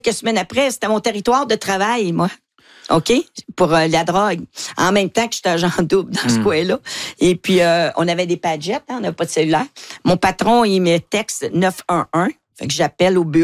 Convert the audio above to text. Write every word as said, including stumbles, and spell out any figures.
quelques semaines après, c'était mon territoire de travail, moi. OK? Pour euh, la drogue. En même temps que j'étais agent double dans mmh. ce coin-là. Et puis, euh, on avait des padgettes, hein, on n'avait pas de cellulaire. Mon patron, il me texte neuf un un. Fait que j'appelle au bureau.